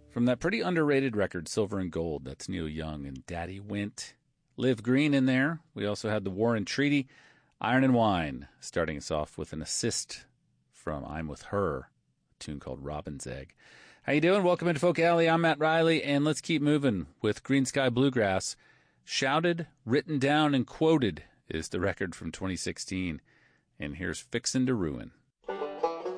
From that pretty underrated record, Silver and Gold, that's Neil Young and Daddy Went. Liv Green in there. We also had the War and Treaty, Iron and Wine, starting us off with an assist from I'm With Her, a tune called Robin's Egg. How you doing? Welcome into Folk Alley. I'm Matt Riley, and let's keep moving with Green Sky Bluegrass. Shouted, Written Down, and Quoted is the record from 2016. And here's Fixin' to Ruin.